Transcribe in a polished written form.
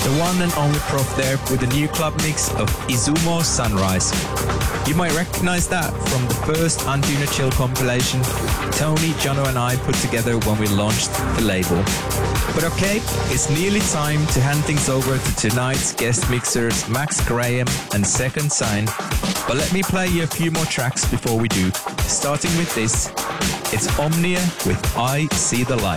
The one and only Prof there with a new club mix of Izumo Sunrise. You might recognize that from the first Antuna Chill compilation Tony, Jono and I put together when we launched the label. But okay, it's nearly time to hand things over to tonight's guest mixers Max Graham and Second Sign. But let me play you a few more tracks before we do, starting with this. It's Omnia with I See the Light.